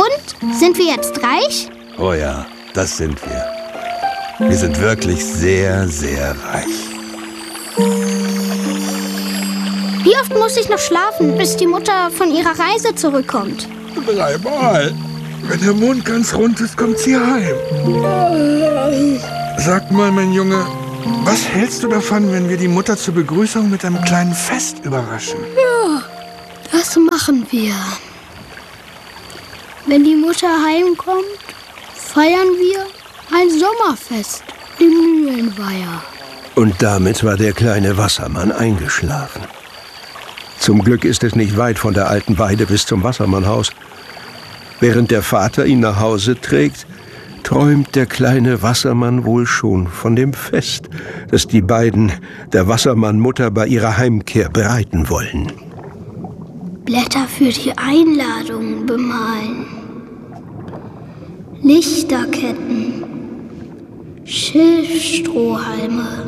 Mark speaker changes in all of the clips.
Speaker 1: Und? Sind wir jetzt reich?
Speaker 2: Oh ja, das sind wir. Wir sind wirklich sehr, sehr reich.
Speaker 1: Wie oft muss ich noch schlafen, bis die Mutter von ihrer Reise zurückkommt?
Speaker 2: 3-mal. Wenn der Mond ganz rund ist, kommt sie heim. Sag mal, mein Junge, was hältst du davon, wenn wir die Mutter zur Begrüßung mit einem kleinen Fest überraschen?
Speaker 1: Ja, das machen wir. Wenn die Mutter heimkommt, feiern wir ein Sommerfest im Mühlenweiher.
Speaker 3: Und damit war der kleine Wassermann eingeschlafen. Zum Glück ist es nicht weit von der alten Weide bis zum Wassermannhaus. Während der Vater ihn nach Hause trägt, träumt der kleine Wassermann wohl schon von dem Fest, das die beiden der Wassermannmutter bei ihrer Heimkehr bereiten wollen.
Speaker 1: Blätter für die Einladung bemalen. Lichterketten. Schilfstrohhalme.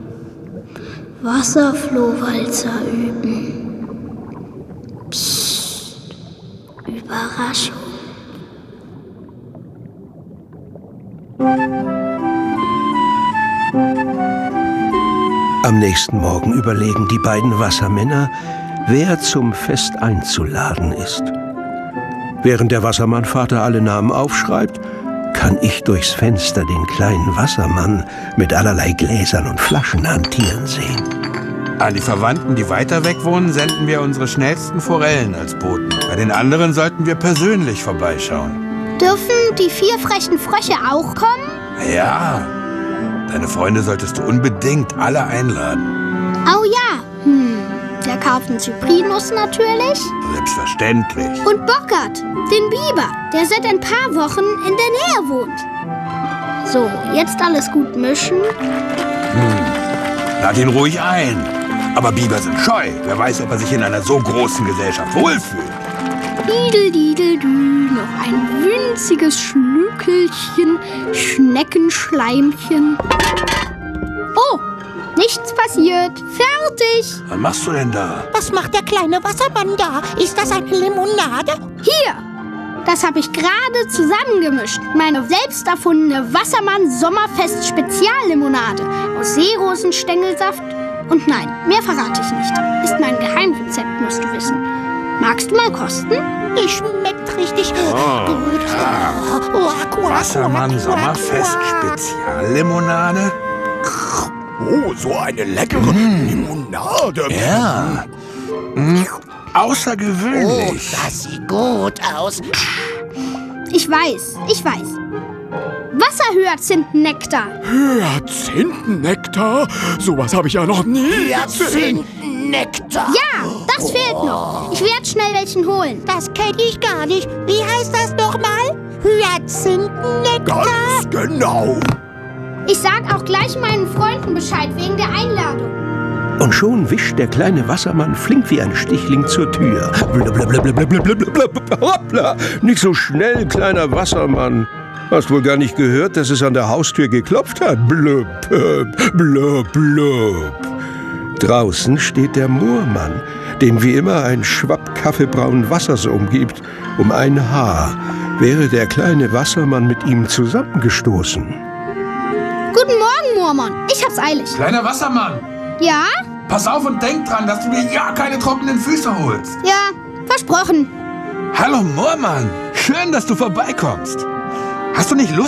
Speaker 1: Wasserflohwalzer üben. Psst. Überraschung.
Speaker 3: Am nächsten Morgen überlegen die beiden Wassermänner, wer zum Fest einzuladen ist. Während der Wassermannvater alle Namen aufschreibt, kann ich durchs Fenster den kleinen Wassermann mit allerlei Gläsern und Flaschen hantieren sehen.
Speaker 2: An die Verwandten, die weiter weg wohnen, senden wir unsere schnellsten Forellen als Boten. Bei den anderen sollten wir persönlich vorbeischauen.
Speaker 1: Dürfen die 4 frechen Frösche auch kommen?
Speaker 2: Ja, deine Freunde solltest du unbedingt alle einladen.
Speaker 1: Oh ja. Der Karpfen-Cyprinus natürlich.
Speaker 2: Selbstverständlich.
Speaker 1: Und Bockert, den Biber, der seit ein paar Wochen in der Nähe wohnt. So, jetzt alles gut mischen.
Speaker 2: Lad ihn ruhig ein. Aber Biber sind scheu. Wer weiß, ob er sich in einer so großen Gesellschaft wohlfühlt.
Speaker 1: Didel-didel-dü, noch ein winziges Schlückelchen, Schneckenschleimchen. Oh, nichts passiert. Fertig.
Speaker 2: Was machst du denn da?
Speaker 4: Was macht der kleine Wassermann da? Ist das eine Limonade?
Speaker 1: Hier, das habe ich gerade zusammengemischt. Meine selbst erfundene Wassermann-Sommerfest-Speziallimonade aus Seerosenstängelsaft. Und nein, mehr verrate ich nicht. Ist mein Geheimrezept, musst du wissen. Magst du mal kosten?
Speaker 4: Die schmeckt richtig gut.
Speaker 2: Wassermann Sommerfest Speziallimonade?
Speaker 5: Oh, so eine leckere Limonade.
Speaker 2: Ja. Außergewöhnlich.
Speaker 4: Oh, das sieht gut aus.
Speaker 1: Ich weiß. Wasserhyazinthennektar.
Speaker 5: Hyazinthnektar? Sowas habe ich ja noch nie gesehen.
Speaker 4: Hyazinthnektar.
Speaker 1: Ja, das fehlt noch. Ich werde schnell welchen holen.
Speaker 4: Das kenne ich gar nicht. Wie heißt das nochmal? Hyazinthnektar?
Speaker 5: Ganz genau.
Speaker 1: Ich sag auch gleich meinen Freunden Bescheid wegen der Einladung.
Speaker 3: Und schon wischt der kleine Wassermann flink wie ein Stichling zur Tür. Blablabla. Hoppla! Nicht so schnell, kleiner Wassermann. Hast wohl gar nicht gehört, dass es an der Haustür geklopft hat? Blub, blub, blub. Draußen steht der Moormann, den wie immer ein Schwapp kaffeebraunen Wassers umgibt. Um ein Haar wäre der kleine Wassermann mit ihm zusammengestoßen.
Speaker 1: Guten Morgen, Moormann. Ich hab's eilig.
Speaker 2: Kleiner Wassermann,
Speaker 1: Ja?
Speaker 2: pass auf und denk dran, dass du dir ja keine trockenen Füße holst.
Speaker 1: Ja, versprochen.
Speaker 2: Hallo Moormann, schön, dass du vorbeikommst. Hast du nicht Lust,